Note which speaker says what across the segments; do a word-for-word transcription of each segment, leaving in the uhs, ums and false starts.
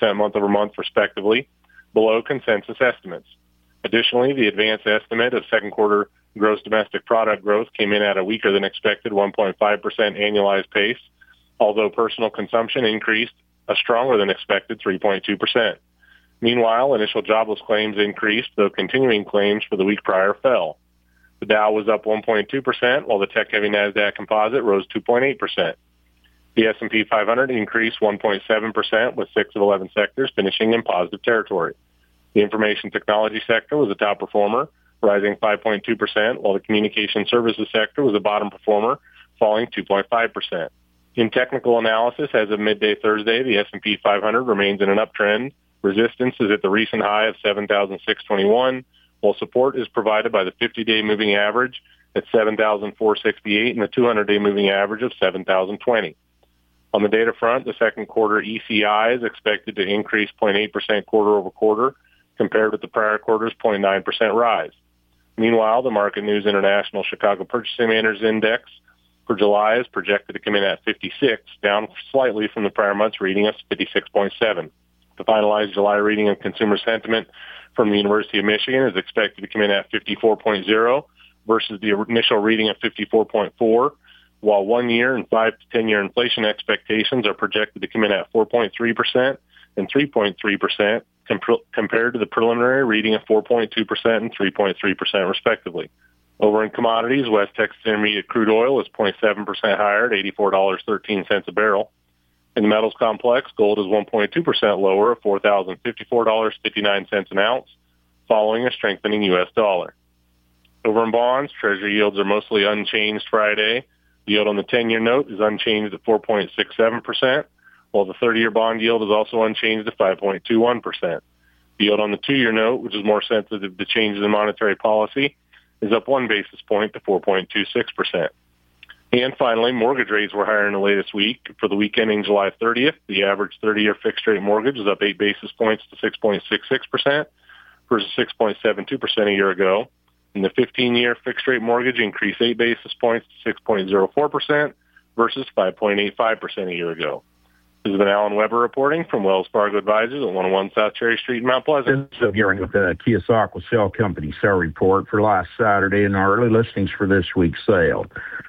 Speaker 1: percent month-over-month, respectively, below consensus estimates. Additionally, the advanced estimate of second quarter gross domestic product growth came in at a weaker than expected one point five percent annualized pace, although personal consumption increased a stronger than expected three point two percent. Meanwhile, initial jobless claims increased, though continuing claims for the week prior fell. The Dow was up one point two percent, while the tech-heavy NASDAQ composite rose two point eight percent. The S and P five hundred increased one point seven percent, with six of eleven sectors finishing in positive territory. The information technology sector was a top performer, rising five point two percent, while the communication services sector was a bottom performer, falling two point five percent. In technical analysis, as of midday Thursday, the S and P five hundred remains in an uptrend. Resistance is at the recent high of seven thousand six hundred twenty-one, while support is provided by the fifty-day moving average at seven thousand four hundred sixty-eight and the two hundred day moving average of seven thousand twenty. On the data front, the second quarter E C I is expected to increase zero point eight percent quarter over quarter, compared with the prior quarter's zero point nine percent rise. Meanwhile, the Market News International Chicago Purchasing Managers Index for July is projected to come in at fifty-six, down slightly from the prior month's reading of fifty-six point seven. The finalized July reading of consumer sentiment from the University of Michigan is expected to come in at fifty-four point zero versus the initial reading of fifty-four point four, while one-year and five to ten-year inflation expectations are projected to come in at four point three percent and three point three percent comp- compared to the preliminary reading of four point two percent and three point three percent, respectively. Over in commodities, West Texas Intermediate crude oil is zero point seven percent higher at eighty-four dollars and thirteen cents a barrel. In the metals complex, gold is one point two percent lower at four thousand fifty-four dollars and fifty-nine cents an ounce, following a strengthening U S dollar. Over in bonds, Treasury yields are mostly unchanged Friday. The yield on the ten-year note is unchanged at four point six seven percent, while the thirty-year bond yield is also unchanged at five point two one percent. The yield on the two-year note, which is more sensitive to changes in monetary policy, is up one basis point to four point two six percent. And finally, mortgage rates were higher in the latest week. For the week ending July thirtieth, the average thirty-year fixed-rate mortgage is up eight basis points to six point six six percent versus six point seven two percent a year ago. And the fifteen-year fixed-rate mortgage increased eight basis points to six point zero four percent versus five point eight five percent a year ago. This has been Alan Weber reporting from Wells Fargo Advisors at one oh one South Cherry Street in Mount Pleasant.
Speaker 2: So hearing with the Keosauqua Sale Company sale report for last Saturday and our early listings for this week's sale.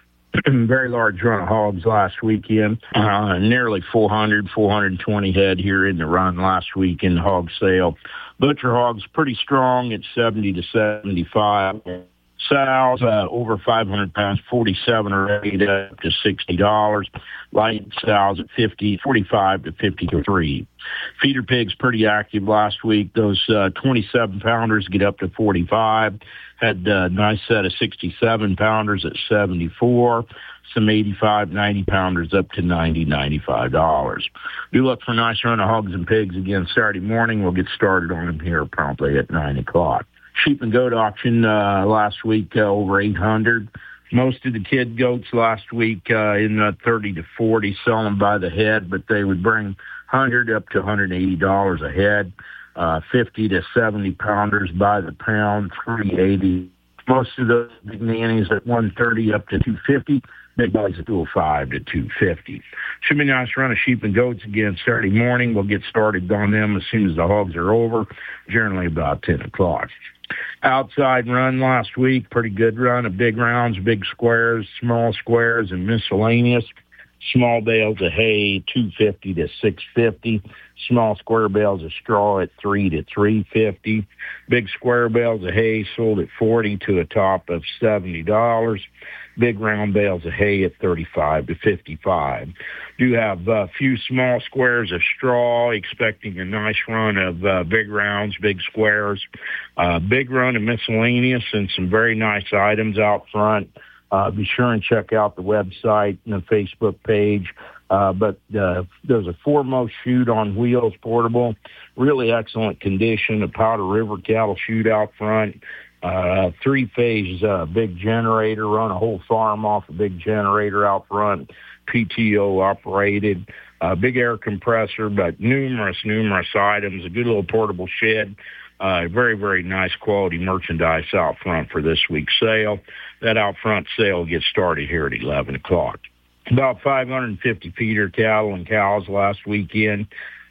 Speaker 2: Very large run of hogs last weekend, uh, nearly four hundred, four hundred twenty head here in the run last week in the hog sale. Butcher hogs pretty strong at seventy to seventy-five. Sows, uh, over five hundred pounds, forty-seven or eight up to sixty dollars. Light sows at fifty, forty-five to fifty-three. Feeder pigs pretty active last week. Those uh, twenty-seven pounders get up to forty-five. Had a nice set of sixty-seven pounders at seventy-four. Some eighty-five, ninety pounders up to ninety, ninety-five dollars. Do look for a nice run of hogs and pigs again Saturday morning. We'll get started on them here promptly at nine o'clock. Sheep and goat auction uh, last week, uh, over eight hundred. Most of the kid goats last week uh, in the thirty to forty, selling by the head, but they would bring one hundred up to one hundred eighty dollars a head. Uh, fifty to seventy pounders by the pound, three eighty. Most of those big nannies at one thirty up to two fifty. Big boys at two oh five to two fifty. Should be a nice run of sheep and goats again Saturday morning. We'll get started on them as soon as the hogs are over, generally about ten o'clock. Outside run last week, pretty good run of big rounds, big squares, small squares, and miscellaneous. Small bales of hay, two fifty to six fifty. Small square bales of straw at three to three fifty. Big square bales of hay sold at forty to a top of seventy dollars. Big round bales of hay at thirty-five to fifty-five. Do have a few small squares of straw, expecting a nice run of uh, big rounds, big squares. Uh, big run of miscellaneous and some very nice items out front. Uh, be sure and check out the website and the Facebook page. Uh, but uh, there's a foremost chute on wheels, portable, really excellent condition. A Powder River cattle chute out front. Uh, three-phase uh, big generator, run a whole farm off a big generator out front, P T O operated, uh, big air compressor, but numerous, numerous items, a good little portable shed, uh, very, very nice quality merchandise out front for this week's sale. That out front sale gets started here at eleven o'clock. About five hundred fifty feeder cattle and cows last weekend.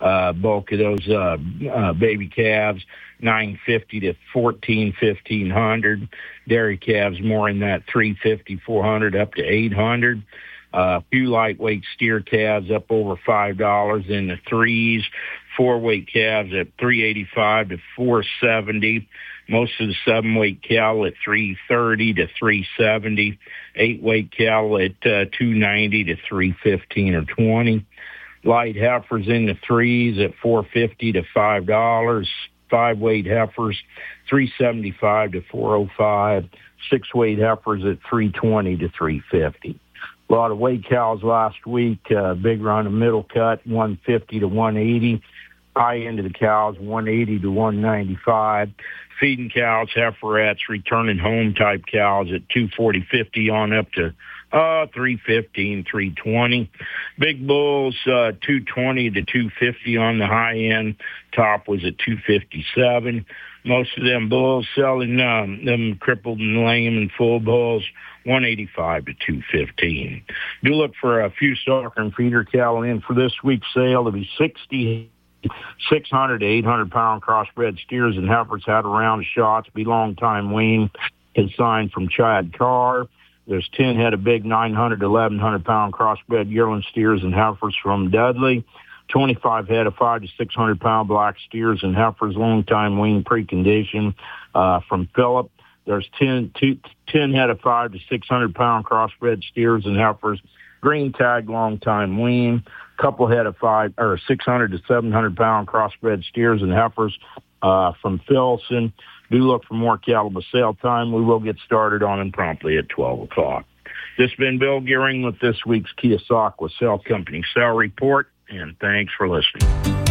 Speaker 2: Uh, bulk of those uh, uh, baby calves, nine fifty to fourteen, fifteen hundred. Dairy calves more in that three fifty, four hundred up to eight hundred. Uh, few lightweight steer calves up over five dollars in the threes. Four weight calves at three eighty-five to four seventy. Most of the seven weight cow at three thirty to three seventy. Eight weight cow at uh, two ninety to three fifteen or twenty. Light heifers in the threes at four fifty to five dollars. Five weight heifers three seventy-five to four oh five. Six weight heifers at three twenty to three fifty. A lot of weight cows last week. Uh, big run of middle cut, one fifty to one eighty. High end of the cows, one eighty to one ninety-five. Feeding cows, heiferettes, returning home type cows at two forty, fifty on up to uh, three fifteen, three twenty. Big bulls, uh, two twenty to two fifty on the high end. Top was at two fifty-seven. Most of them bulls selling um, them crippled and lame and full bulls, one eighty-five to two fifteen. Do look for a few stocker and feeder cattle in for this week's sale. It'll be sixty, six hundred to eight hundred pound crossbred steers and heifers had a round of shots. Be long time wean. Consigned from Chad Carr. There's ten head of big nine hundred to eleven hundred pound crossbred yearling steers and heifers from Dudley. twenty-five head of five to six hundred pound black steers and heifers, long time wean precondition uh, from Phillip. There's ten, two, ten head of five to six hundred pound crossbred steers and heifers, green tag, long time wean. Couple head of five or six hundred to seven hundred pound crossbred steers and heifers uh, from Filson. Do look for more cattle by sale time. We will get started on them promptly at twelve o'clock. This has been Bill Gearing with this week's Keosauqua Sale Company Sale Report, and thanks for listening.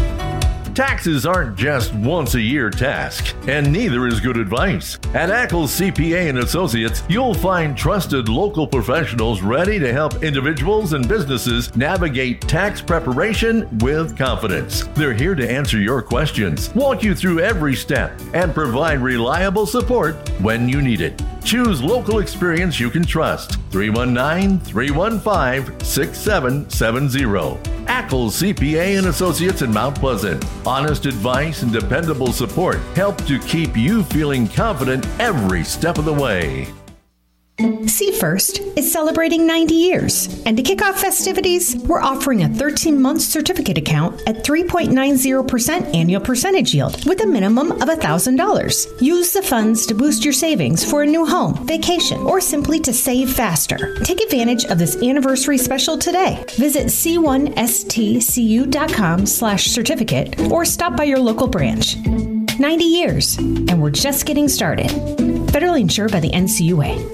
Speaker 3: Taxes aren't just once a year task, and neither is good advice. At Ackles C P A and Associates, you'll find trusted local professionals ready to help individuals and businesses navigate tax preparation with confidence. They're here to answer your questions, walk you through every step, and provide reliable support when you need it. Choose local experience you can trust. three one nine, three one five, six seven seven zero. Ackles C P A and Associates in Mount Pleasant. Honest advice and dependable support help to keep you feeling confident every step of the way.
Speaker 4: See First is celebrating ninety years, and to kick off festivities, we're offering a thirteen-month certificate account at three point nine zero percent annual percentage yield with a minimum of one thousand dollars. Use the funds to boost your savings for a new home, vacation, or simply to save faster. Take advantage of this anniversary special today. Visit c one s t c u dot com slash certificate or stop by your local branch. ninety years, and we're just getting started. Federally insured by the N C U A.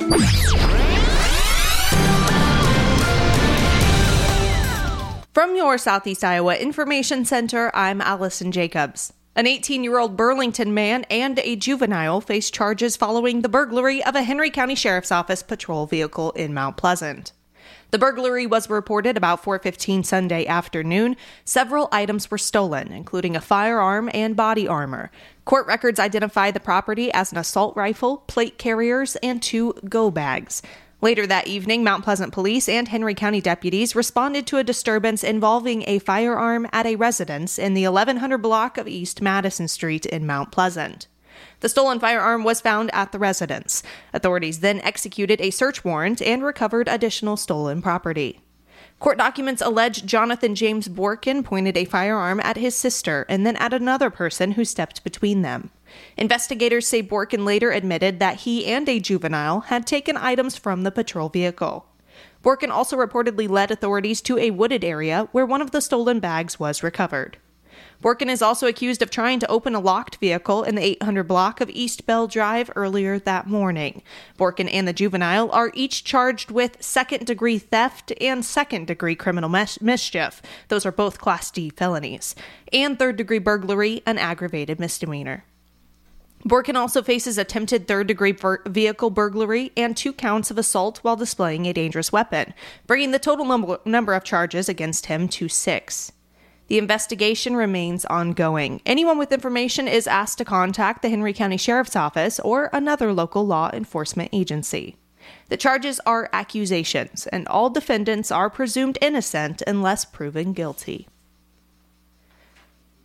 Speaker 5: From your Southeast Iowa Information Center, I'm Allison Jacobs. An eighteen-year-old Burlington man and a juvenile face charges following the burglary of a Henry County Sheriff's Office patrol vehicle in Mount Pleasant. The burglary was reported about four fifteen Sunday afternoon. Several items were stolen, including a firearm and body armor. Court records identify the property as an assault rifle, plate carriers, and two go bags. Later that evening, Mount Pleasant police and Henry County deputies responded to a disturbance involving a firearm at a residence in the eleven hundred block of East Madison Street in Mount Pleasant. The stolen firearm was found at the residence. Authorities then executed a search warrant and recovered additional stolen property. Court documents allege Jonathan James Borkin pointed a firearm at his sister and then at another person who stepped between them. Investigators say Borkin later admitted that he and a juvenile had taken items from the patrol vehicle. Borkin also reportedly led authorities to a wooded area where one of the stolen bags was recovered. Borkin is also accused of trying to open a locked vehicle in the eight hundred block of East Bell Drive earlier that morning. Borkin and the juvenile are each charged with second-degree theft and second-degree criminal mis- mischief. Those are both Class D felonies. And third-degree burglary, an aggravated misdemeanor. Borkin also faces attempted third-degree bur- vehicle burglary and two counts of assault while displaying a dangerous weapon, bringing the total num- number of charges against him to six. The investigation remains ongoing. Anyone with information is asked to contact the Henry County Sheriff's Office or another local law enforcement agency. The charges are accusations, and all defendants are presumed innocent unless proven guilty.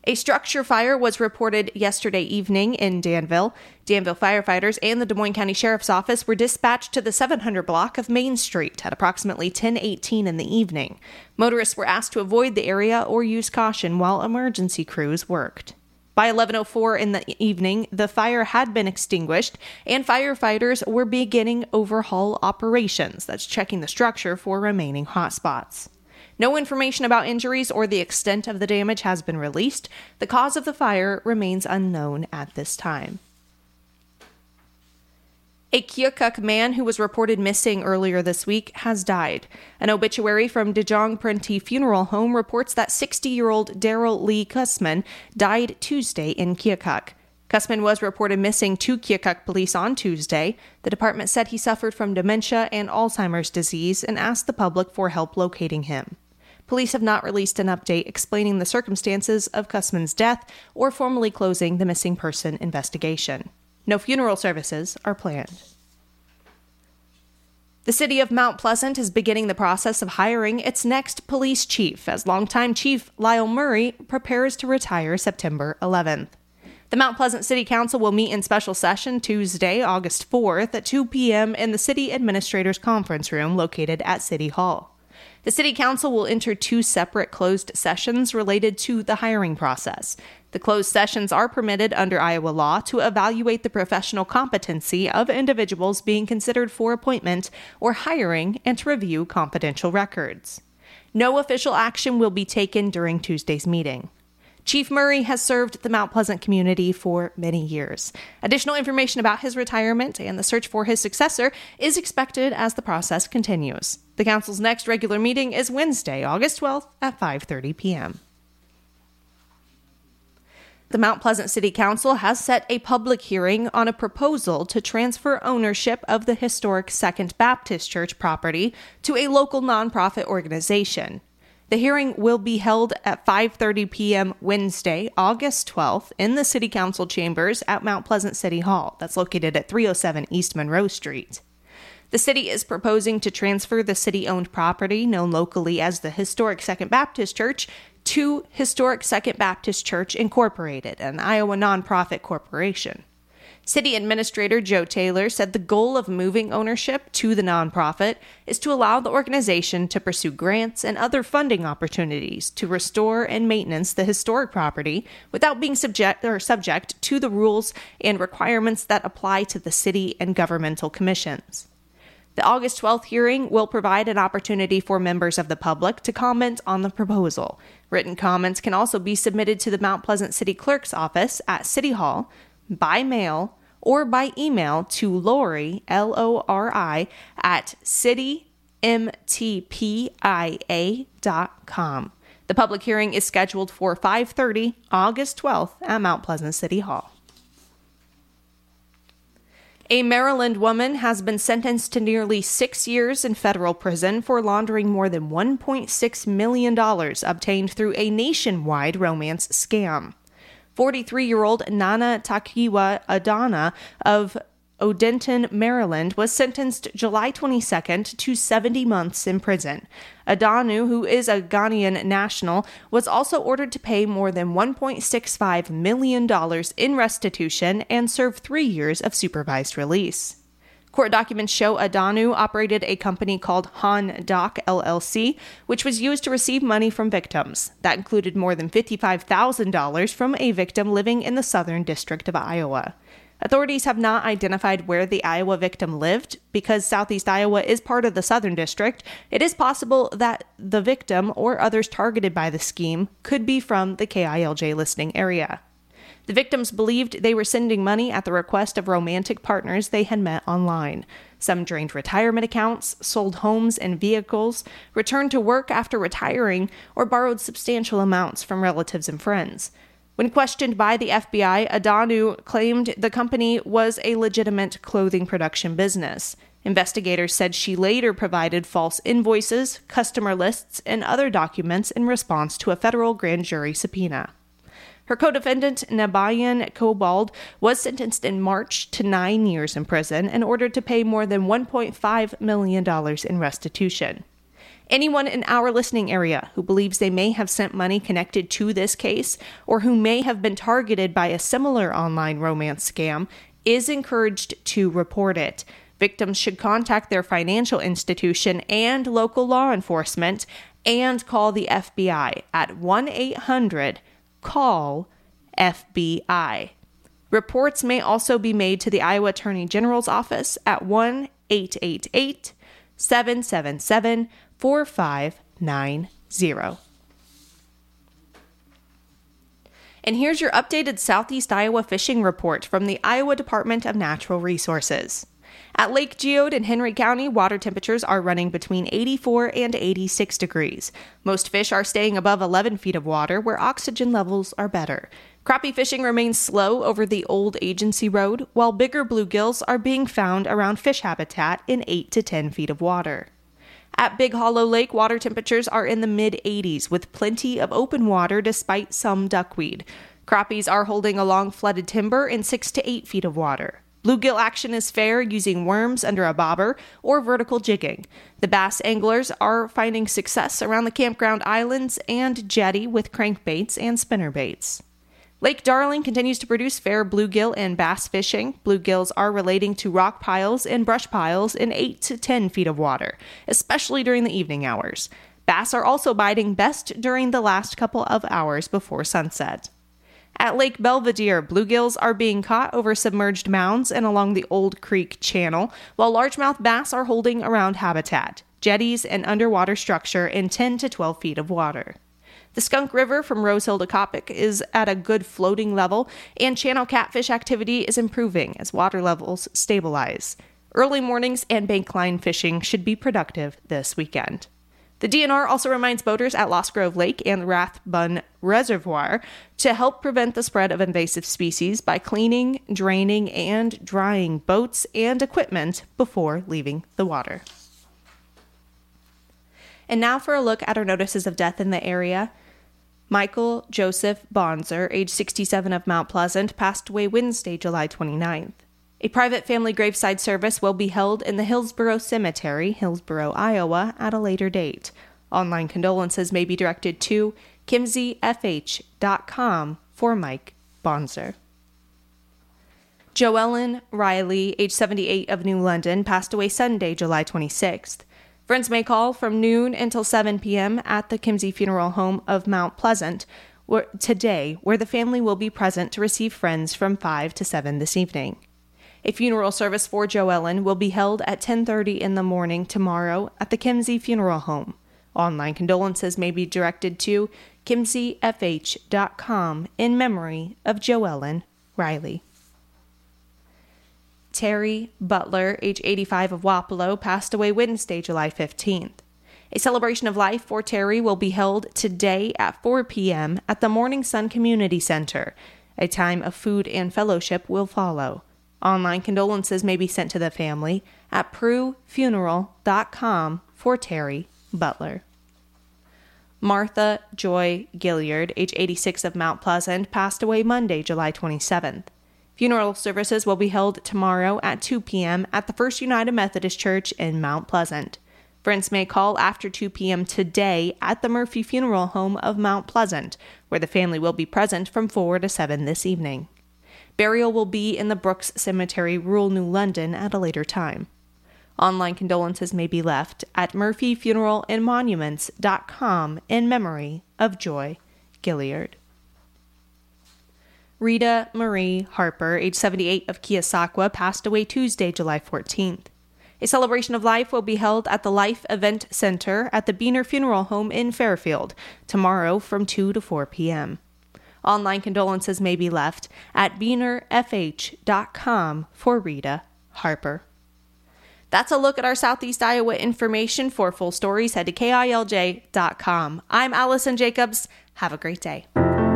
Speaker 5: A structure fire was reported yesterday evening in Danville. Danville firefighters and the Des Moines County Sheriff's Office were dispatched to the seven hundred block of Main Street at approximately ten eighteen in the evening. Motorists were asked to avoid the area or use caution while emergency crews worked. By eleven oh four in the evening, the fire had been extinguished, and firefighters were beginning overhaul operations. That's checking the structure for remaining hotspots. No information about injuries or the extent of the damage has been released. The cause of the fire remains unknown at this time. A Keokuk man who was reported missing earlier this week has died. An obituary from Dejong Prenti Funeral Home reports that sixty-year-old Daryl Lee Kussman died Tuesday in Keokuk. Kussman was reported missing to Keokuk police on Tuesday. The department said he suffered from dementia and Alzheimer's disease and asked the public for help locating him. Police have not released an update explaining the circumstances of Kussman's death or formally closing the missing person investigation. No funeral services are planned. The city of Mount Pleasant is beginning the process of hiring its next police chief as longtime Chief Lyle Murray prepares to retire September eleventh. The Mount Pleasant City Council will meet in special session Tuesday, August fourth at two p.m. in the City Administrators Conference Room located at City Hall. The City Council will enter two separate closed sessions related to the hiring process. The closed sessions are permitted under Iowa law to evaluate the professional competency of individuals being considered for appointment or hiring and to review confidential records. No official action will be taken during Tuesday's meeting. Chief Murray has served the Mount Pleasant community for many years. Additional information about his retirement and the search for his successor is expected as the process continues. The council's next regular meeting is Wednesday, August twelfth at five thirty p.m. The Mount Pleasant City Council has set a public hearing on a proposal to transfer ownership of the historic Second Baptist Church property to a local nonprofit organization. The hearing will be held at five thirty p.m. Wednesday, August twelfth, in the City Council chambers at Mount Pleasant City Hall. That's located at three oh seven East Monroe Street. The city is proposing to transfer the city-owned property, known locally as the Historic Second Baptist Church, to Historic Second Baptist Church Incorporated, an Iowa nonprofit corporation. City Administrator Joe Taylor said the goal of moving ownership to the nonprofit is to allow the organization to pursue grants and other funding opportunities to restore and maintenance the historic property without being subject or subject to the rules and requirements that apply to the city and governmental commissions. The August twelfth hearing will provide an opportunity for members of the public to comment on the proposal. Written comments can also be submitted to the Mount Pleasant City Clerk's office at City Hall, by mail, or by email to Lori, L O R I, at city m t p i a dot com. The public hearing is scheduled for five thirty, August twelfth, at Mount Pleasant City Hall. A Maryland woman has been sentenced to nearly six years in federal prison for laundering more than one point six million dollars obtained through a nationwide romance scam. forty-three-year-old Nana Takiwa Adana of Odenton, Maryland, was sentenced July twenty-second to seventy months in prison. Adanu, who is a Ghanaian national, was also ordered to pay more than one point six five million dollars in restitution and serve three years of supervised release. Court documents show Adanu operated a company called Han Doc L L C, which was used to receive money from victims. That included more than fifty-five thousand dollars from a victim living in the Southern District of Iowa. Authorities have not identified where the Iowa victim lived. Because Southeast Iowa is part of the Southern District, it is possible that the victim or others targeted by the scheme could be from the K I L J listening area. The victims believed they were sending money at the request of romantic partners they had met online. Some drained retirement accounts, sold homes and vehicles, returned to work after retiring, or borrowed substantial amounts from relatives and friends. When questioned by the F B I, Adanu claimed the company was a legitimate clothing production business. Investigators said she later provided false invoices, customer lists, and other documents in response to a federal grand jury subpoena. Her co-defendant, Nabayan Cobald, was sentenced in March to nine years in prison and ordered to pay more than one point five million dollars in restitution. Anyone in our listening area who believes they may have sent money connected to this case or who may have been targeted by a similar online romance scam is encouraged to report it. Victims should contact their financial institution and local law enforcement and call the F B I at one eight hundred call F B I. Reports may also be made to the Iowa Attorney General's office at one eight eight eight seven seven seven four five nine zero. And here's your updated Southeast Iowa fishing report from the Iowa Department of Natural Resources. At Lake Geode in Henry County, water temperatures are running between eighty-four and eighty-six degrees. Most fish are staying above eleven feet of water, where oxygen levels are better. Crappie fishing remains slow over the old agency road, while bigger bluegills are being found around fish habitat in eight to ten feet of water. At Big Hollow Lake, water temperatures are in the mid eighties, with plenty of open water despite some duckweed. Crappies are holding along flooded timber in six to eight feet of water. Bluegill action is fair using worms under a bobber or vertical jigging. The bass anglers are finding success around the campground islands and jetty with crankbaits and spinnerbaits. Lake Darling continues to produce fair bluegill and bass fishing. Bluegills are relating to rock piles and brush piles in eight to ten feet of water, especially during the evening hours. Bass are also biting best during the last couple of hours before sunset. At Lake Belvedere, bluegills are being caught over submerged mounds and along the Old Creek Channel, while largemouth bass are holding around habitat, jetties, and underwater structure in ten to twelve feet of water. The Skunk River from Rose Hill to Coppock is at a good floating level, and channel catfish activity is improving as water levels stabilize. Early mornings and bankline fishing should be productive this weekend. The D N R also reminds boaters at Lost Grove Lake and the Rathbun Reservoir to help prevent the spread of invasive species by cleaning, draining, and drying boats and equipment before leaving the water. And now for a look at our notices of death in the area. Michael Joseph Bonzer, age sixty-seven, of Mount Pleasant, passed away Wednesday, July twenty-ninth. A private family graveside service will be held in the Hillsboro Cemetery, Hillsboro, Iowa, at a later date. Online condolences may be directed to kimsey f h dot com for Mike Bonzer. Joellen Riley, age seventy-eight, of New London, passed away Sunday, July twenty-sixth. Friends may call from noon until seven p.m. at the Kimsey Funeral Home of Mount Pleasant where, today, where the family will be present to receive friends from five to seven this evening. A funeral service for Joellen will be held at ten thirty in the morning tomorrow at the Kimsey Funeral Home. Online condolences may be directed to kimsey f h dot com in memory of Joellen Riley. Terry Butler, age eighty-five, of Wapello, passed away Wednesday, July fifteenth. A celebration of life for Terry will be held today at four p.m. at the Morning Sun Community Center. A time of food and fellowship will follow. Online condolences may be sent to the family at prue funeral dot com for Terry Butler. Martha Joy Gilliard, age eighty-six, of Mount Pleasant, passed away Monday, July twenty-seventh. Funeral services will be held tomorrow at two p.m. at the First United Methodist Church in Mount Pleasant. Friends may call after two p.m. today at the Murphy Funeral Home of Mount Pleasant, where the family will be present from four to seven this evening. Burial will be in the Brooks Cemetery, rural New London, at a later time. Online condolences may be left at murphy funeral and monuments dot com in memory of Joy Gilliard. Rita Marie Harper, age seventy-eight, of Keosauqua, passed away Tuesday, July fourteenth. A celebration of life will be held at the Life Event Center at the Beener Funeral Home in Fairfield tomorrow from two to four p.m. Online condolences may be left at beener f h dot com for Rita Harper. That's a look at our Southeast Iowa information. For full stories, head to K I L J dot com. I'm Allison Jacobs. Have a great day.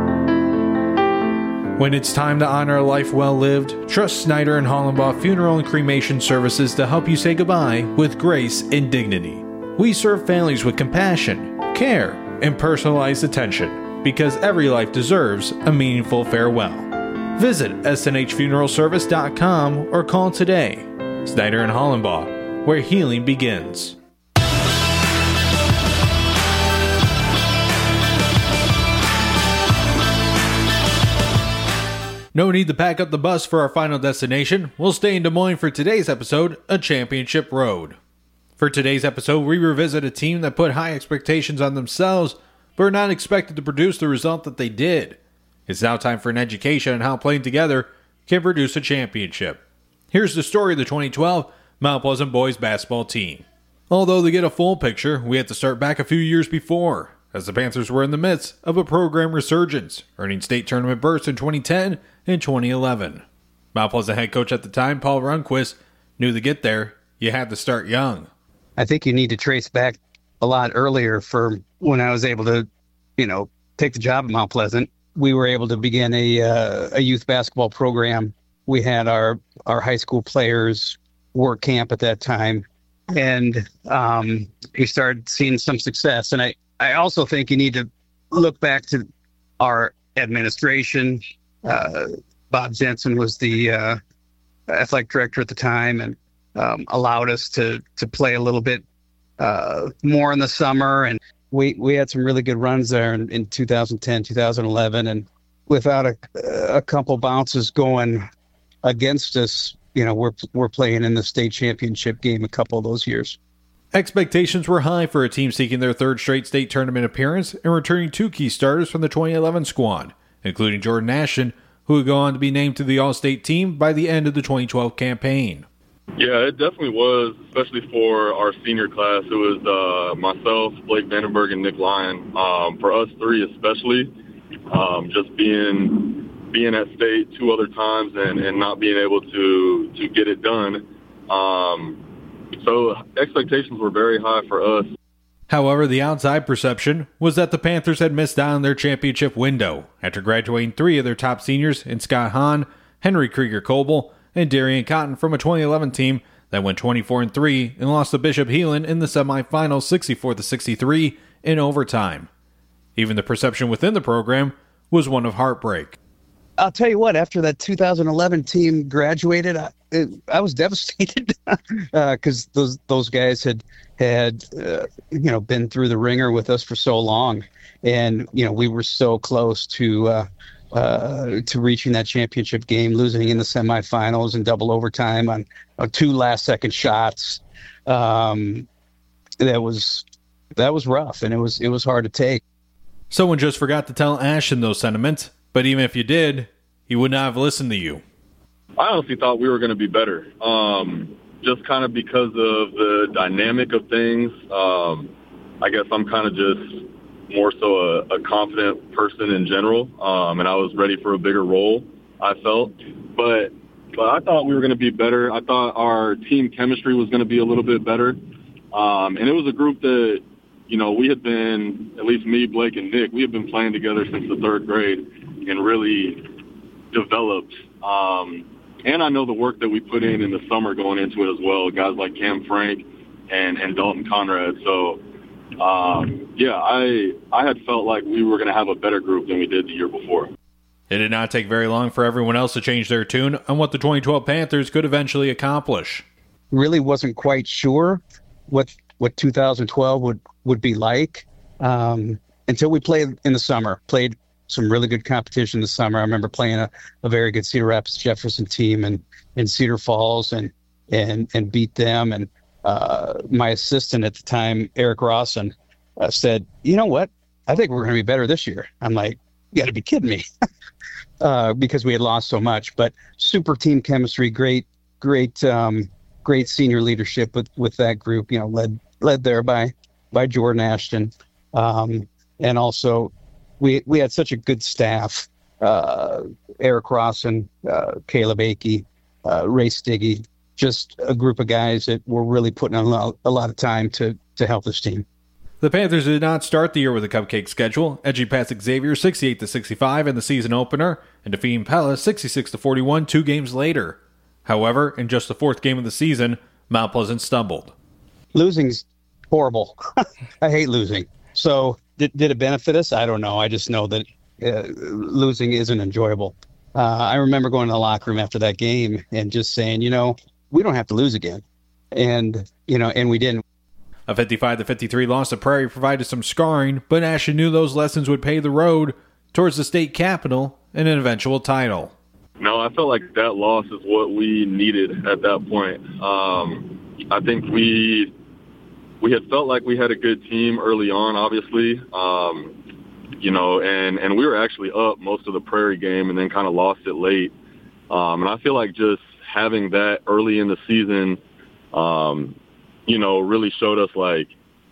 Speaker 6: When it's time to honor a life well lived, trust Snyder and Hollenbaugh Funeral and Cremation Services to help you say goodbye with grace and dignity. We serve families with compassion, care, and personalized attention, because every life deserves a meaningful farewell. Visit S N H funeral service dot com or call today. Snyder and Hollenbaugh, where healing begins. No need to pack up the bus for our final destination. We'll stay in Des Moines for today's episode, A Championship Road. For today's episode, we revisit a team that put high expectations on themselves, but are not expected to produce the result that they did. It's now time for an education on how playing together can produce a championship. Here's the story of the twenty twelve Mount Pleasant boys basketball team. Although to get a full picture, we have to start back a few years before, as the Panthers were in the midst of a program resurgence, earning state tournament berths in twenty ten and twenty eleven. Mount Pleasant head coach at the time, Paul Runquist, knew to get there, you had to start young.
Speaker 7: I think you need to trace back a lot earlier for when I was able to, you know, take the job at Mount Pleasant. We were able to begin a uh, a youth basketball program. We had our, our high school players work camp at that time, and um, we started seeing some success. And I, I also think you need to look back to our administration. Uh, Bob Jensen was the uh, athletic director at the time, and um, allowed us to to play a little bit uh, more in the summer. And we, we had some really good runs there in, in two thousand ten, two thousand eleven. And without a, a couple bounces going against us, you know, we're we're playing in the state championship game a couple of those years.
Speaker 6: Expectations were high for a team seeking their third straight state tournament appearance and returning two key starters from the twenty eleven squad, including Jordan Ashton, who would go on to be named to the All-State team by the end of the twenty twelve campaign.
Speaker 8: Yeah, it definitely was, especially for our senior class. It was uh, myself, Blake Vandenberg, and Nick Lyon. Um, for us three especially, um, just being being at state two other times and, and not being able to, to get it done. Um, so expectations were very high for us.
Speaker 6: However, the outside perception was that the Panthers had missed out on their championship window after graduating three of their top seniors in Scott Hahn, Henry Krieger-Coble, and Darian Cotton from a twenty eleven team that went twenty-four and three and lost to Bishop Heelan in the semifinals sixty-four to sixty-three in overtime. Even the perception within the program was one of heartbreak.
Speaker 7: I'll tell you what, after that two thousand eleven team graduated, I, it, I was devastated because uh, those those guys had had uh, you know been through the ringer with us for so long, and you know we were so close to uh, uh, to reaching that championship game, losing in the semifinals and double overtime on, on two last second shots. Um, that was that was rough, and it was it was hard to take.
Speaker 6: Someone just forgot to tell Ashton those sentiments. But even if you did, he would not have listened to you.
Speaker 8: I honestly thought we were going to be better, um, just kind of because of the dynamic of things. Um, I guess I'm kind of just more so a, a confident person in general, um, and I was ready for a bigger role, I felt. But, but I thought we were going to be better. I thought our team chemistry was going to be a little bit better. Um, and it was a group that, you know, we had been, at least me, Blake, and Nick, we had been playing together since the third grade and really developed. Um, and I know the work that we put in in the summer going into it as well, guys like Cam Frank and, and Dalton Conrad. So, um, yeah, I I had felt like we were going to have a better group than we did the year before.
Speaker 6: It did not take very long for everyone else to change their tune on what the twenty twelve Panthers could eventually accomplish.
Speaker 7: Really wasn't quite sure what what two thousand twelve would, would be like um, until we played in the summer, played some really good competition this summer. I remember playing a, a very good Cedar Rapids Jefferson team and in Cedar Falls and and and beat them. And uh, my assistant at the time, Eric Rawson, uh, said, "You know what? I think we're going to be better this year." I'm like, "You got to be kidding me," uh, because we had lost so much. But super team chemistry, great, great, um, great senior leadership with with that group. You know, led led there by by Jordan Ashton, um, and also. We we had such a good staff, uh, Eric Rawson, uh, Caleb Akey, uh, Ray Stiggy, just a group of guys that were really putting in a lot, a lot of time to, to help this team.
Speaker 6: The Panthers did not start the year with a cupcake schedule, edging past Xavier sixty-eight to sixty-five in the season opener and defeating Pella sixty-six to forty-one two games later. However, in just the fourth game of the season, Mount Pleasant stumbled.
Speaker 7: Losing's horrible. I hate losing. So did, did it benefit us? I don't know. I just know that uh, losing isn't enjoyable. Uh, I remember going to the locker room after that game and just saying, you know, we don't have to lose again. And, you know, and we didn't.
Speaker 6: A fifty-five to fifty-three loss to Prairie provided some scarring, but Ashton knew those lessons would pave the road towards the state capital and an eventual title.
Speaker 8: No, I felt like that loss is what we needed at that point. Um, I think we we had felt like we had a good team early on, obviously, um, you know, and, and we were actually up most of the Prairie game and then kind of lost it late. Um, and I feel like just having that early in the season, um, you know, really showed us like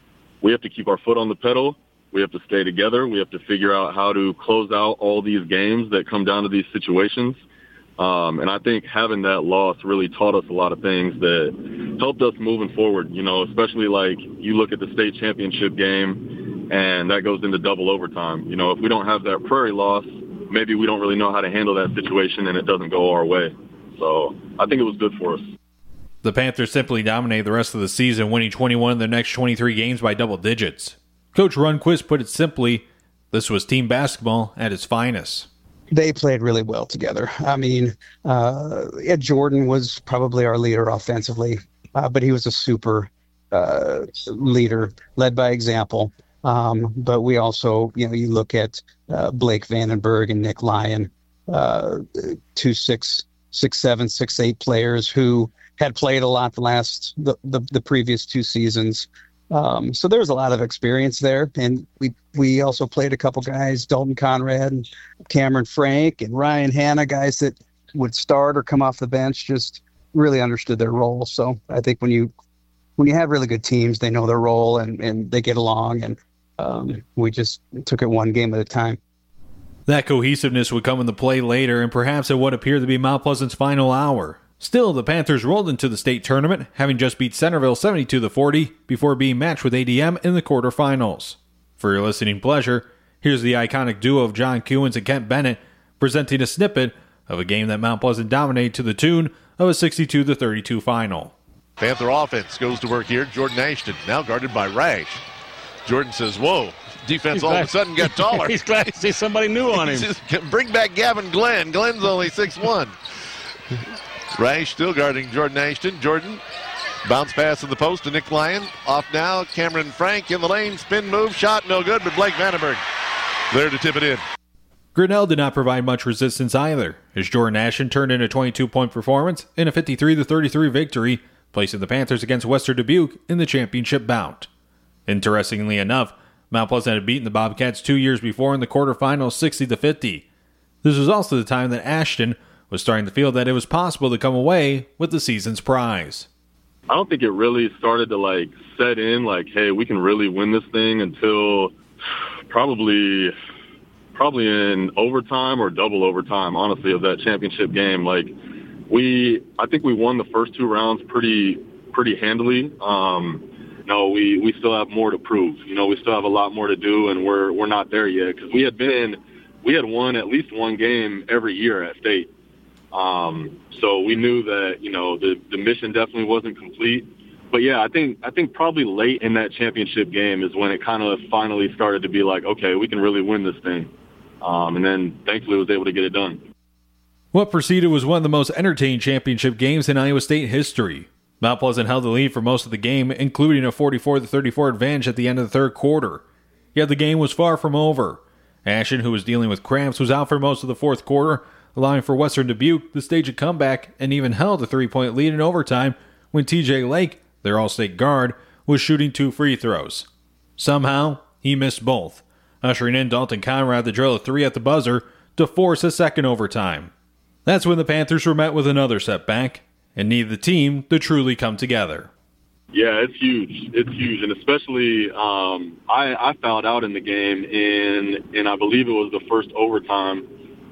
Speaker 8: we have to keep our foot on the pedal. We have to stay together. We have to figure out how to close out all these games that come down to these situations. Um, and I think having that loss really taught us a lot of things that helped us moving forward, you know, especially like you look at the state championship game and that goes into double overtime. You know, if we don't have that Prairie loss, maybe we don't really know how to handle that situation and it doesn't go our way. So I think it was good for us.
Speaker 6: The Panthers simply dominated the rest of the season, winning twenty-one of their next twenty-three games by double digits. Coach Rundquist put it simply, this was team basketball at its finest.
Speaker 7: They played really well together. I mean, uh, Ed Jordan was probably our leader offensively, uh, but he was a super uh, leader, led by example. Um, but we also, you know, you look at uh, Blake Vandenberg and Nick Lyon, uh, two six, six seven, six eight players who had played a lot the last the, the, the previous two seasons. Um, so there was a lot of experience there, and we we also played a couple guys, Dalton Conrad and Cameron Frank and Ryan Hanna, guys that would start or come off the bench, just really understood their role. So I think when you when you have really good teams, they know their role and, and they get along, and um, we just took it one game at a time.
Speaker 6: That cohesiveness would come into play later, and perhaps at what appeared to be Mount Pleasant's final hour. Still, the Panthers rolled into the state tournament, having just beat Centerville seventy-two to forty before being matched with A D M in the quarterfinals. For your listening pleasure, here's the iconic duo of John Kewins and Kent Bennett presenting a snippet of a game that Mount Pleasant dominated to the tune of a sixty-two to thirty-two final.
Speaker 3: Panther offense goes to work here. Jordan Ashton now guarded by Rash. Jordan says, whoa. Defense He's all glad. of a sudden got taller.
Speaker 9: He's glad to see somebody new on him.
Speaker 3: Just, bring back Gavin Glenn. Glenn's only six one. Rash still guarding Jordan Ashton. Jordan, bounce pass in the post to Nick Lyon. Off now, Cameron Frank in the lane. Spin move, shot, no good, but Blake Vandenberg there to tip it in.
Speaker 6: Grinnell did not provide much resistance either, as Jordan Ashton turned in a twenty-two point performance in a fifty-three to thirty-three victory, placing the Panthers against Western Dubuque in the championship bout. Interestingly enough, Mount Pleasant had beaten the Bobcats two years before in the quarterfinals sixty to fifty. This was also the time that Ashton was starting to feel that it was possible to come away with the season's prize.
Speaker 8: I don't think it really started to like set in like, hey, we can really win this thing until probably probably in overtime or double overtime, honestly, of that championship game. Like we, I think we won the first two rounds pretty pretty handily. Um, no, we, we still have more to prove. You know, we still have a lot more to do, and we're we're not there yet because we had been we had won at least one game every year at state. Um, so we knew that, you know, the, the mission definitely wasn't complete. But yeah, I think, I think probably late in that championship game is when it kind of finally started to be like, okay, we can really win this thing. Um, and then thankfully was able to get it done.
Speaker 6: What preceded was one of the most entertaining championship games in Iowa State history. Mount Pleasant held the lead for most of the game, including a forty-four to thirty-four advantage at the end of the third quarter. Yet the game was far from over. Ashton, who was dealing with cramps, was out for most of the fourth quarter, allowing for Western Dubuque to stage a comeback and even held a three-point lead in overtime when T J Lake, their All-State guard, was shooting two free throws. Somehow, he missed both, ushering in Dalton Conrad to drill a three at the buzzer to force a second overtime. That's when the Panthers were met with another setback and needed the team to truly come together.
Speaker 8: Yeah, it's huge. It's huge, and especially um, I, I fouled out in the game in, in I believe it was the first overtime.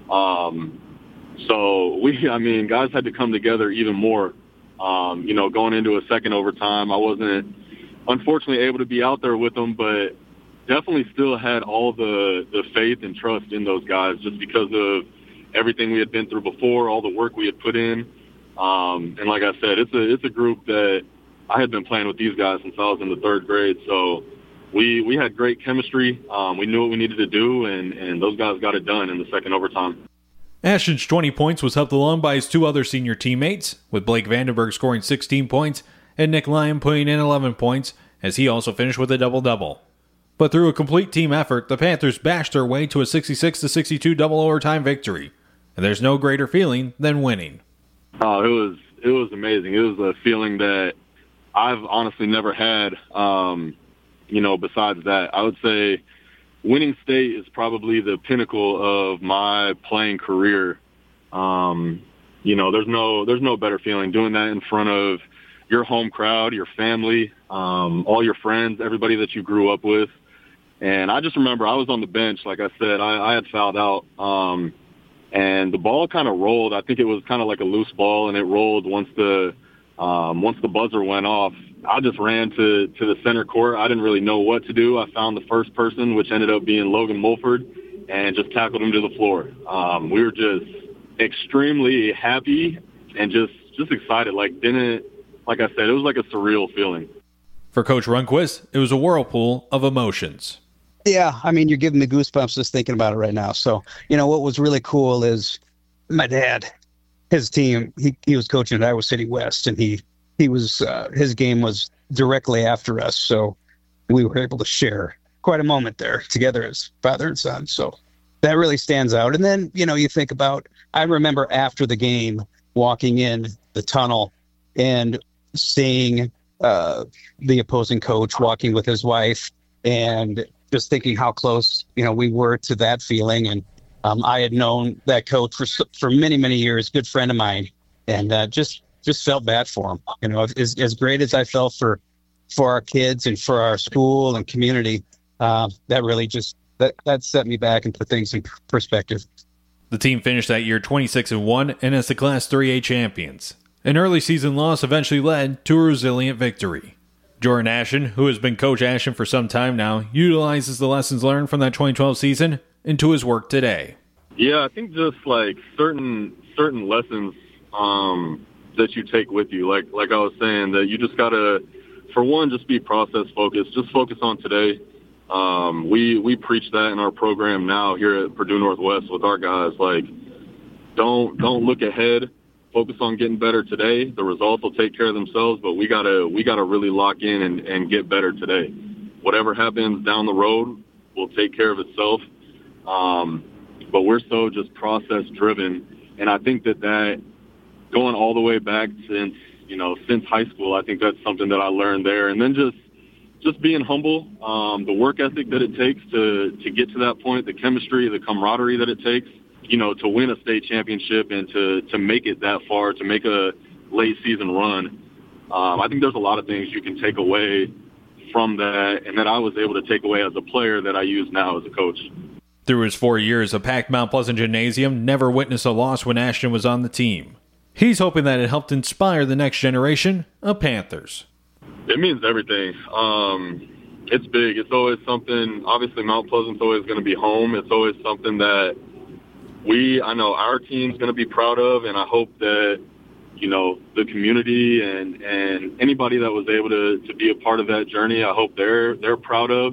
Speaker 8: Um, So we, I mean, guys had to come together even more. Um, you know, going into a second overtime, I wasn't unfortunately able to be out there with them, but definitely still had all the, the faith and trust in those guys just because of everything we had been through before, all the work we had put in. Um, and like I said, it's a, it's a group that I had been playing with these guys since I was in the third grade. So we, we had great chemistry. Um, we knew what we needed to do, and, and those guys got it done in the second overtime.
Speaker 6: Ashton's twenty points was helped along by his two other senior teammates, with Blake Vandenberg scoring sixteen points and Nick Lyon putting in eleven points, as he also finished with a double-double. But through a complete team effort, the Panthers bashed their way to a sixty-six to sixty-two double overtime victory, And there's no greater feeling than winning.
Speaker 8: Oh, it was it was amazing. It was a feeling that I've honestly never had, um, you know, besides that. I would say winning state is probably the pinnacle of my playing career. Um, you know, there's no there's no better feeling doing that in front of your home crowd, your family, um, all your friends, everybody that you grew up with. And I just remember I was on the bench. Like I said, I, I had fouled out, um, and the ball kind of rolled. I think it was kind of like a loose ball, and it rolled once the um, once the buzzer went off. I just ran to, to the center court. I didn't really know what to do. I found the first person, which ended up being Logan Mulford, and just tackled him to the floor. Um, we were just extremely happy and just, just excited. Like, didn't, like I said, it was like a surreal feeling.
Speaker 6: For Coach Rundquist, it was a whirlpool of emotions.
Speaker 7: Yeah, I mean, you're giving me goosebumps just thinking about it right now. So, you know, what was really cool is my dad, his team, he, he was coaching at Iowa City West, and he, he was, uh, his game was directly after us. So we were able to share quite a moment there together as father and son. So that really stands out. And then, you know, you think about, I remember after the game walking in the tunnel and seeing uh, the opposing coach walking with his wife, and just thinking how close, you know, we were to that feeling. And um, I had known that coach for for many, many years, good friend of mine, and uh, just just felt bad for him. You know, as as great as I felt for for our kids and for our school and community, uh, that really just that that set me back and put things in perspective.
Speaker 6: The team finished that year twenty-six and one and as the Class three A champions. An early season loss eventually led to a resilient victory. Jordan Ashton, who has been Coach Ashton for some time now, utilizes the lessons learned from that twenty twelve season into his work today.
Speaker 8: Yeah, I think just like certain certain lessons um, that you take with you, like like I was saying, that you just gotta, for one, just be process focused. Just focus on today. Um, we we preach that in our program now here at Purdue Northwest with our guys. Like, don't don't look ahead. Focus on getting better today. The results will take care of themselves, but we gotta we gotta really lock in and, and get better today. Whatever happens down the road will take care of itself. Um, but we're so just process driven, and I think that that going all the way back since you know since high school, I think that's something that I learned there. And then just just being humble, um, the work ethic that it takes to to get to that point, the chemistry, the camaraderie that it takes, you know, to win a state championship and to, to make it that far, to make a late season run. Um, I think there's a lot of things you can take away from that, and that I was able to take away as a player that I use now as a coach.
Speaker 6: Through his four years, a packed Mount Pleasant gymnasium never witnessed a loss when Ashton was on the team. He's hoping that it helped inspire the next generation of Panthers.
Speaker 8: It means everything. Um, it's big. It's always something, obviously Mount Pleasant's always going to be home. It's always something that we, I know our team's going to be proud of, and I hope that, you know, the community and, and anybody that was able to, to be a part of that journey, I hope they're they're proud of.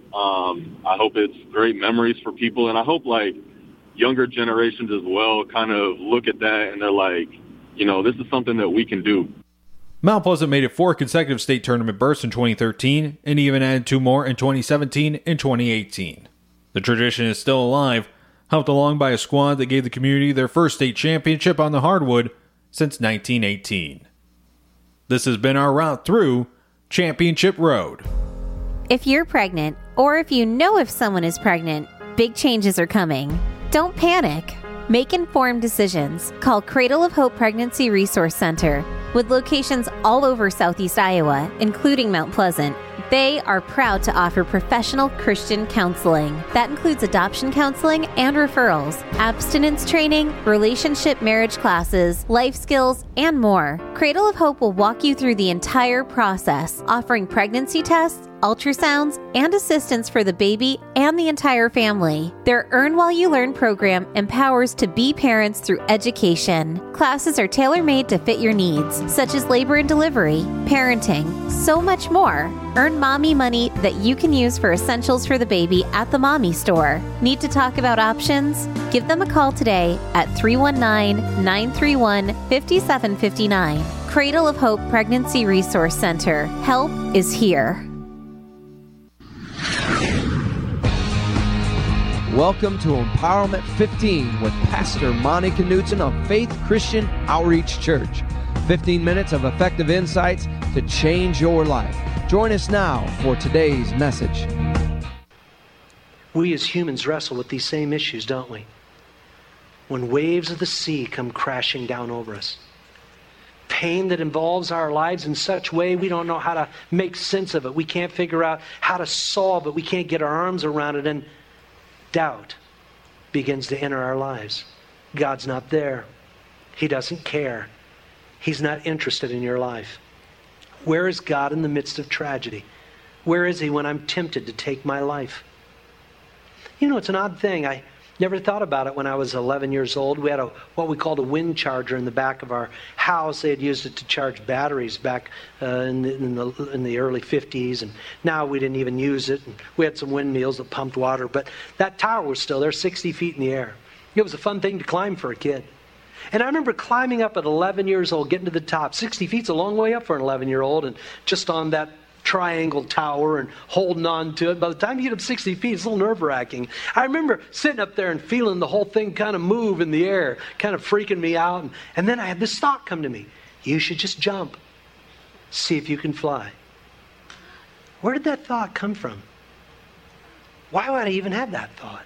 Speaker 8: Um, I hope it's great memories for people, and I hope, like, younger generations as well kind of look at that and they're like, you know, this is something that we can do.
Speaker 6: Mount Pleasant made it four consecutive state tournament berths in twenty thirteen and even added two more in twenty seventeen and twenty eighteen. The tradition is still alive, helped along by a squad that gave the community their first state championship on the hardwood since nineteen eighteen. This has been our route through Championship Road.
Speaker 10: If you're pregnant, or if you know if someone is pregnant, big changes are coming. Don't panic. Make informed decisions. Call Cradle of Hope Pregnancy Resource Center. With locations all over Southeast Iowa, including Mount Pleasant, they are proud to offer professional Christian counseling. That includes adoption counseling and referrals, abstinence training, relationship marriage classes, life skills, and more. Cradle of Hope will walk you through the entire process, offering pregnancy tests, ultrasounds, and assistance for the baby and the entire family. Their Earn While You Learn program empowers to be parents through education. Classes are tailor-made to fit your needs, such as labor and delivery, parenting, so much more. Earn mommy money that you can use for essentials for the baby at the Mommy Store. Need to talk about options? Give them a call today at three one nine, nine three one, five seven five nine. Cradle of Hope Pregnancy Resource Center. Help is here.
Speaker 11: Welcome to Empowerment fifteen with Pastor Monica Knudsen of Faith Christian Outreach Church. fifteen minutes of effective insights to change your life. Join us now for today's message.
Speaker 12: We as humans wrestle with these same issues, don't we? When waves of the sea come crashing down over us. Pain that involves our lives in such a way we don't know how to make sense of it. We can't figure out how to solve it. We can't get our arms around it. And doubt begins to enter our lives. God's not there. He doesn't care. He's not interested in your life. Where is God in the midst of tragedy? Where is He when I'm tempted to take my life? You know, it's an odd thing. I never thought about it when I was eleven years old. We had a what we called a wind charger in the back of our house. They had used it to charge batteries back uh, in, the, in, the, in the early fifties, and now we didn't even use it. And we had some windmills that pumped water, but that tower was still there, sixty feet in the air. It was a fun thing to climb for a kid. And I remember climbing up at eleven years old, getting to the top. sixty feet's a long way up for an eleven-year-old, and just on that triangle tower and holding on to it. By the time you get up sixty feet, it's a little nerve-wracking. I remember sitting up there and feeling the whole thing kind of move in the air, kind of freaking me out. And, and then I had this thought come to me. You should just jump. See if you can fly. Where did that thought come from? Why would I even have that thought?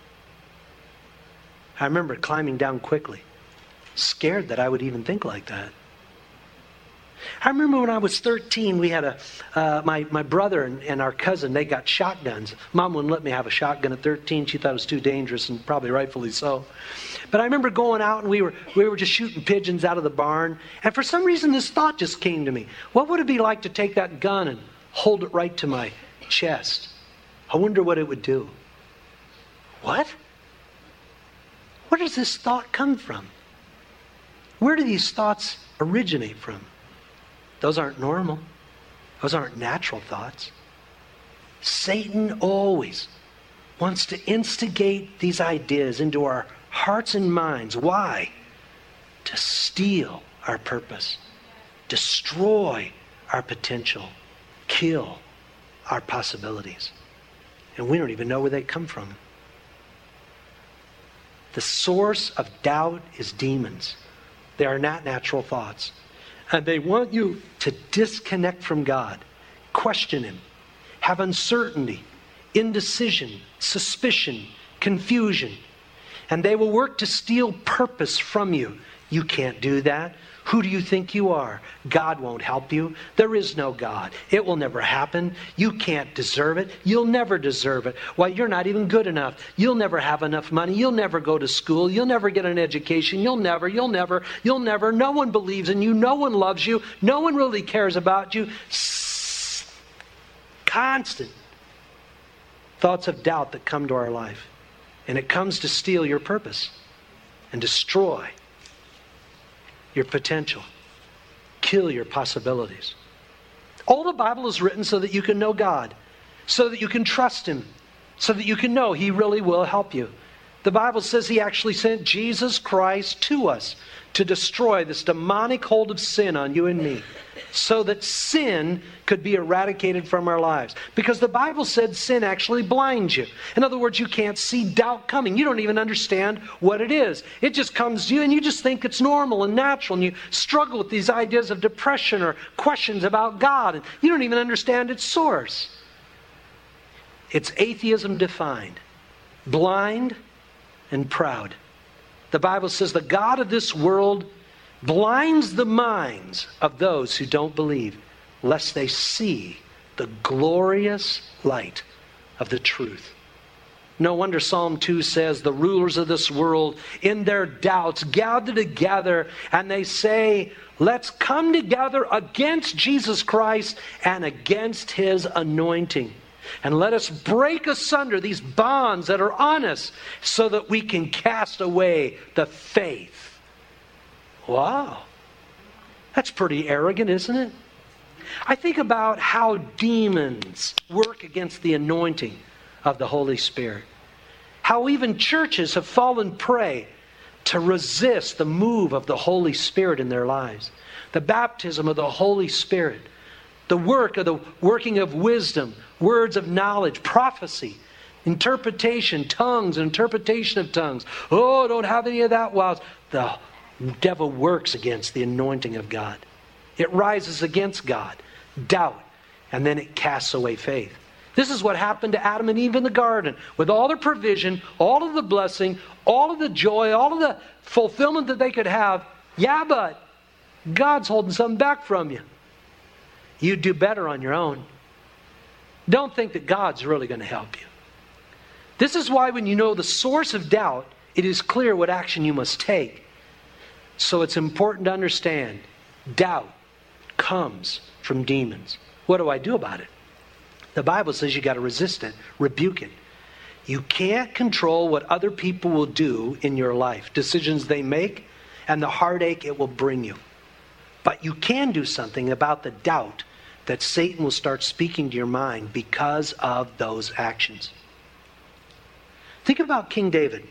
Speaker 12: I remember climbing down quickly, scared that I would even think like that. I remember when I was thirteen, we had a, uh, my, my brother and, and our cousin, they got shotguns. Mom wouldn't let me have a shotgun at thirteen. She thought it was too dangerous, and probably rightfully so. But I remember going out and we were, we were just shooting pigeons out of the barn. And for some reason, this thought just came to me. What would it be like to take that gun and hold it right to my chest? I wonder what it would do. What? Where does this thought come from? Where do these thoughts originate from? Those aren't normal. Those aren't natural thoughts. Satan always wants to instigate these ideas into our hearts and minds. Why? To steal our purpose, destroy our potential, kill our possibilities. And we don't even know where they come from. The source of doubt is demons. They are not natural thoughts. And they want you to disconnect from God, question Him, have uncertainty, indecision, suspicion, confusion. And they will work to steal purpose from you. You can't do that. Who do you think you are? God won't help you. There is no God. It will never happen. You can't deserve it. You'll never deserve it. Why, you're not even good enough. You'll never have enough money. You'll never go to school. You'll never get an education. You'll never, you'll never, you'll never. No one believes in you. No one loves you. No one really cares about you. Constant thoughts of doubt that come to our life. And it comes to steal your purpose and destroy your potential, kill your possibilities. All the Bible is written so that you can know God, so that you can trust Him, so that you can know He really will help you. The Bible says He actually sent Jesus Christ to us to destroy this demonic hold of sin on you and me, so that sin could be eradicated from our lives. Because the Bible said sin actually blinds you. In other words, you can't see doubt coming. You don't even understand what it is. It just comes to you and you just think it's normal and natural, and you struggle with these ideas of depression or questions about God, and you don't even understand its source. It's atheism defined. Blind and proud. The Bible says the God of this world blinds the minds of those who don't believe, lest they see the glorious light of the truth. No wonder Psalm two says, the rulers of this world, in their doubts, gather together and they say, let's come together against Jesus Christ and against His anointing. And let us break asunder these bonds that are on us so that we can cast away the faith. Wow. That's pretty arrogant, isn't it? I think about how demons work against the anointing of the Holy Spirit. How even churches have fallen prey to resist the move of the Holy Spirit in their lives. The baptism of the Holy Spirit. The work of the working of wisdom, words of knowledge, prophecy. Interpretation, tongues, interpretation of tongues. Oh, don't have any of that. While the devil works against the anointing of God. It rises against God. Doubt. And then it casts away faith. This is what happened to Adam and Eve in the garden. With all their provision, all of the blessing, all of the joy, all of the fulfillment that they could have. Yeah, but God's holding something back from you. You do better on your own. Don't think that God's really going to help you. This is why when you know the source of doubt, it is clear what action you must take. So it's important to understand, doubt comes from demons. What do I do about it? The Bible says you got to resist it, rebuke it. You can't control what other people will do in your life, decisions they make, and the heartache it will bring you. But you can do something about the doubt that Satan will start speaking to your mind because of those actions. Think about King David.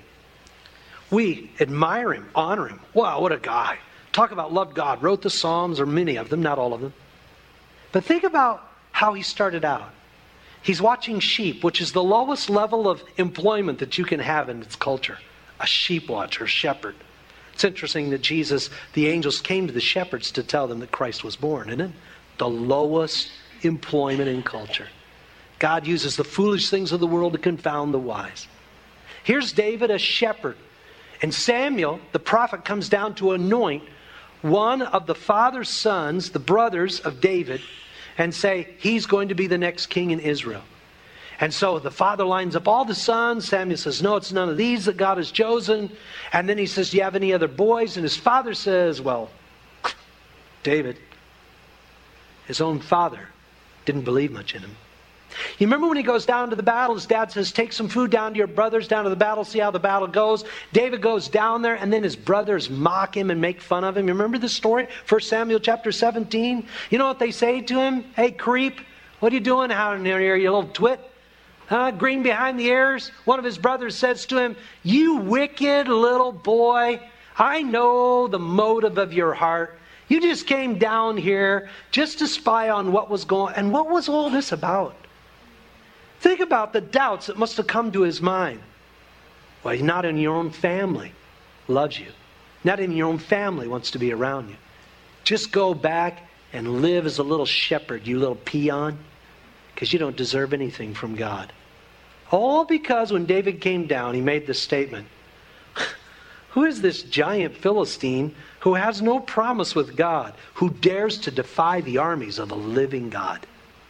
Speaker 12: We admire him, honor him. Wow, what a guy. Talk about loved God. Wrote the Psalms, or many of them, not all of them. But think about how he started out. He's watching sheep, which is the lowest level of employment that you can have in its culture. A sheep watcher, shepherd. It's interesting that Jesus, the angels came to the shepherds to tell them that Christ was born, isn't it? The lowest employment in culture. God uses the foolish things of the world to confound the wise. Here's David, a shepherd. And Samuel, the prophet, comes down to anoint one of the father's sons, the brothers of David, and say, he's going to be the next king in Israel. And so the father lines up all the sons. Samuel says, no, it's none of these that God has chosen. And then he says, do you have any other boys? And his father says, well, David, his own father, didn't believe much in him. You remember when he goes down to the battle, his dad says, take some food down to your brothers, down to the battle, see how the battle goes. David goes down there, and then his brothers mock him and make fun of him. You remember this story? First Samuel chapter seventeen. You know what they say to him? Hey, creep, what are you doing out in here, you little twit? Huh? Green behind the ears? One of his brothers says to him, you wicked little boy, I know the motive of your heart. You just came down here just to spy on what was going on. And what was all this about? Think about the doubts that must have come to his mind. Well, not in your own family loves you. Not in your own family wants to be around you. Just go back and live as a little shepherd, you little peon, because you don't deserve anything from God. All because when David came down, he made this statement. Who is this giant Philistine who has no promise with God, who dares to defy the armies of the living God?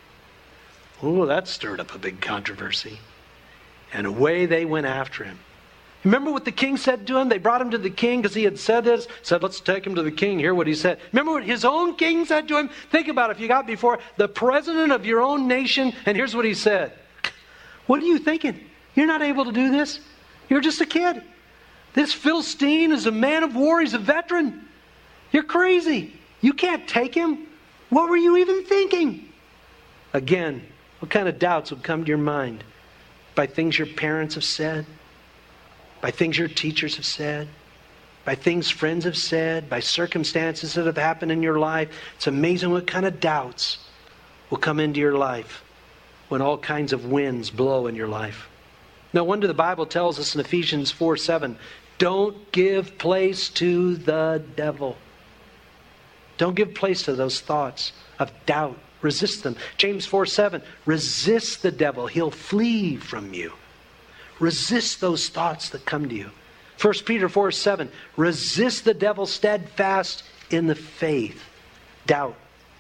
Speaker 12: Oh, that stirred up a big controversy. And away they went after him. Remember what the king said to him? They brought him to the king because he had said this. Said, let's take him to the king. Hear what he said. Remember what his own king said to him? Think about it. If you got before the president of your own nation, and here's what he said. What are you thinking? You're not able to do this. You're just a kid. This Philistine is a man of war. He's a veteran. You're crazy. You can't take him. What were you even thinking? Again, what kind of doubts would come to your mind? By things your parents have said? By things your teachers have said? By things friends have said? By circumstances that have happened in your life? It's amazing what kind of doubts will come into your life when all kinds of winds blow in your life. No wonder the Bible tells us in Ephesians four seven, don't give place to the devil. Don't give place to those thoughts of doubt. Resist them. James four seven, resist the devil. He'll flee from you. Resist those thoughts that come to you. First Peter four seven, resist the devil steadfast in the faith. Doubt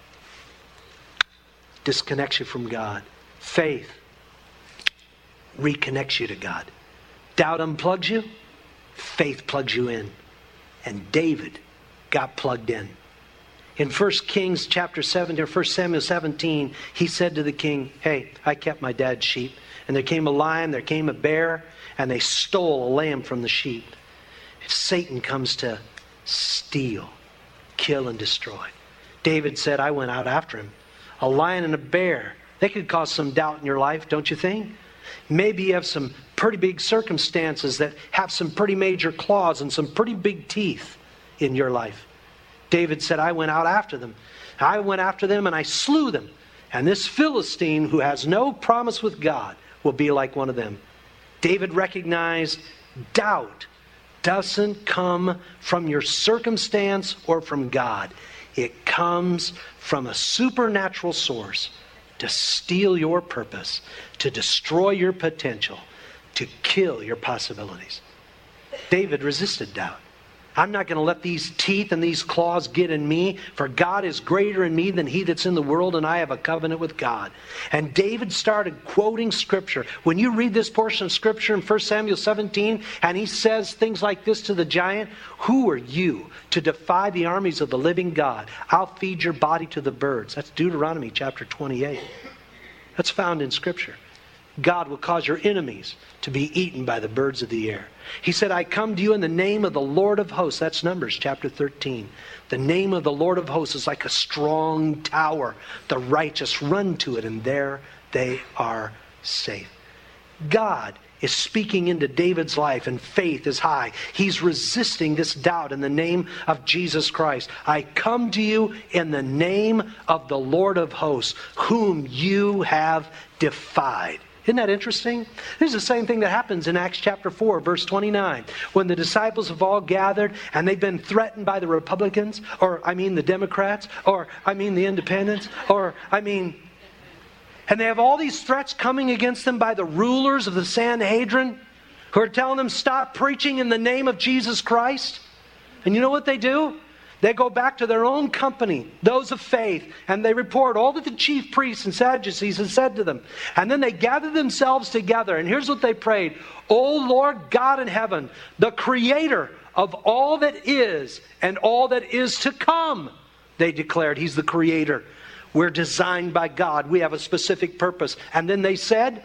Speaker 12: disconnects you from God. Faith reconnects you to God. Doubt unplugs you. Faith plugs you in. And David got plugged in. In First Kings chapter seven, or First Samuel seventeen, he said to the king, hey, I kept my dad's sheep. And there came a lion, there came a bear, and they stole a lamb from the sheep. Satan comes to steal, kill, and destroy. David said, I went out after him. A lion and a bear, they could cause some doubt in your life, don't you think? Maybe you have some pretty big circumstances that have some pretty major claws and some pretty big teeth in your life. David said, I went out after them. I went after them and I slew them. And this Philistine who has no promise with God will be like one of them. David recognized doubt doesn't come from your circumstance or from God. It comes from a supernatural source to steal your purpose, to destroy your potential, to kill your possibilities. David resisted doubt. I'm not going to let these teeth and these claws get in me, for God is greater in me than he that's in the world, and I have a covenant with God. And David started quoting Scripture. When you read this portion of Scripture in First Samuel seventeen, and he says things like this to the giant, who are you to defy the armies of the living God? I'll feed your body to the birds. That's Deuteronomy chapter twenty-eight. That's found in Scripture. God will cause your enemies to be eaten by the birds of the air. He said, I come to you in the name of the Lord of hosts. That's Numbers chapter thirteen. The name of the Lord of hosts is like a strong tower. The righteous run to it, and there they are safe. God is speaking into David's life, and faith is high. He's resisting this doubt in the name of Jesus Christ. I come to you in the name of the Lord of hosts, whom you have defied. Isn't that interesting? This is the same thing that happens in Acts chapter four, verse twenty-nine. When the disciples have all gathered and they've been threatened by the Republicans, or I mean the Democrats, or I mean the Independents, or I mean... And they have all these threats coming against them by the rulers of the Sanhedrin, who are telling them, stop preaching in the name of Jesus Christ. And you know what they do? They go back to their own company, those of faith, and they report all that the chief priests and Sadducees had said to them. And then they gathered themselves together, and here's what they prayed. O Lord God in heaven, the creator of all that is and all that is to come. They declared, he's the creator. We're designed by God. We have a specific purpose. And then they said,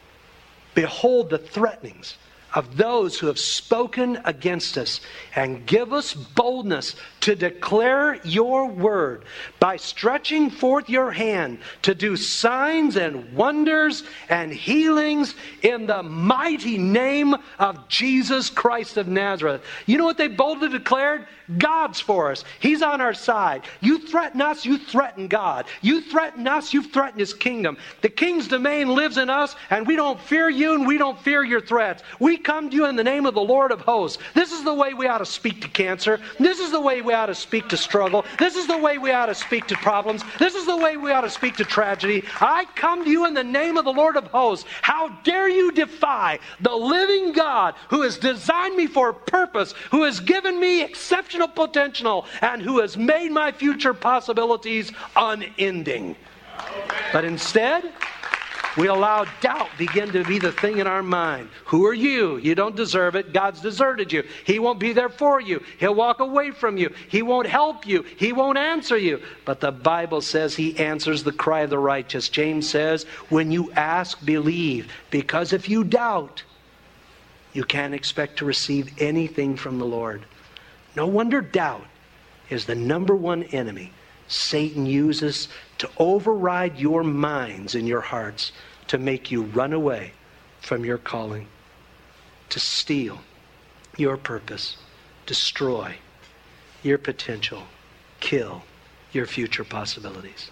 Speaker 12: behold the threatenings of those who have spoken against us, and give us boldness to declare your word by stretching forth your hand to do signs and wonders and healings in the mighty name of Jesus Christ of Nazareth. You know what they boldly declared? God's for us. He's on our side. You threaten us, you threaten God. You threaten us, you threaten His kingdom. The King's domain lives in us, and we don't fear you and we don't fear your threats. We come to you in the name of the Lord of hosts. This is the way we ought to speak to cancer. This is the way we ought to speak to struggle. This is the way we ought to speak to problems. This is the way we ought to speak to tragedy. I come to you in the name of the Lord of hosts. How dare you defy the living God who has designed me for a purpose, who has given me exceptional potential, and who has made my future possibilities unending. But instead, we allow doubt begin to be the thing in our mind. Who are you? You don't deserve it. God's deserted you. He won't be there for you. He'll walk away from you. He won't help you. He won't answer you. But the Bible says He answers the cry of the righteous. James says, when you ask, believe. Because if you doubt, you can't expect to receive anything from the Lord. No wonder doubt is the number one enemy Satan uses to override your minds and your hearts, to make you run away from your calling, to steal your purpose, destroy your potential, kill your future possibilities.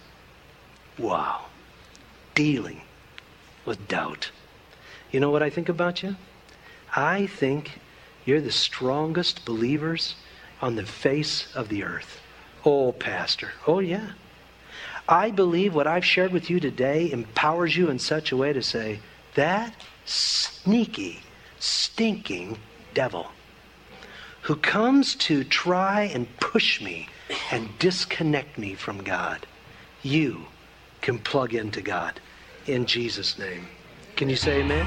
Speaker 12: Wow. Dealing with doubt. You know what I think about you? I think you're the strongest believers on the face of the earth. Oh, Pastor. Oh, yeah. I believe what I've shared with you today empowers you in such a way to say, that sneaky, stinking devil who comes to try and push me and disconnect me from God, you can plug into God in Jesus' name. Can you say amen?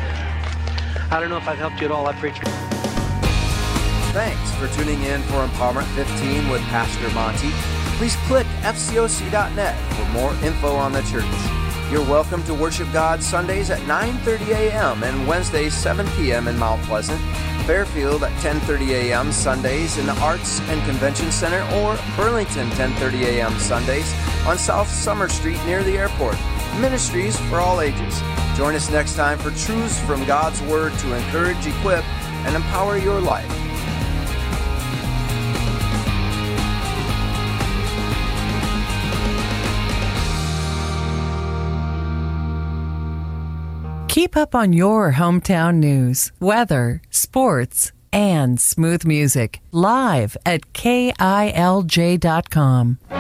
Speaker 12: I don't know if I've helped you at all. I preach.
Speaker 11: Thanks for tuning in for Empowerment fifteen with Pastor Monty. Please click F C O C dot net for more info on the church. You're welcome to worship God Sundays at nine thirty a.m. and Wednesdays seven p.m. in Mount Pleasant, Fairfield at ten thirty a.m. Sundays in the Arts and Convention Center, or Burlington ten thirty a.m. Sundays on South Summer Street near the airport. Ministries for all ages. Join us next time for truths from God's Word to encourage, equip, and empower your life.
Speaker 13: Keep up on your hometown news, weather, sports, and smooth music live at K I L J dot com.